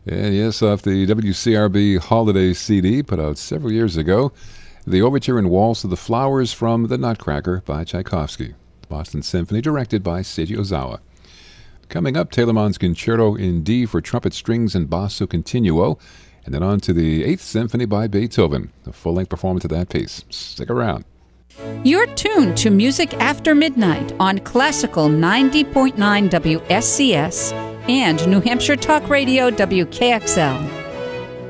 And yes, off the WCRB Holiday CD put out several years ago, the overture and Waltz of the Flowers from The Nutcracker by Tchaikovsky. Boston Symphony directed by Seiji Ozawa. Coming up, Telemann's Concerto in D for trumpet strings and basso continuo, and then on to the Eighth Symphony by Beethoven, a full-length performance of that piece. Stick around. You're tuned to Music After Midnight on Classical 90.9 WSCS and New Hampshire Talk Radio WKXL.